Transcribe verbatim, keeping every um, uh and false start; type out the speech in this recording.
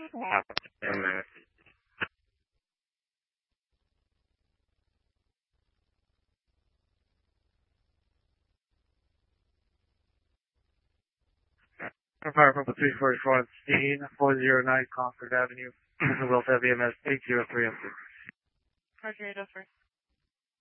Fire Purple three forty-four on scene, four oh nine Concord Avenue, Wills F E M S eight oh three M six. Roger, eight oh three.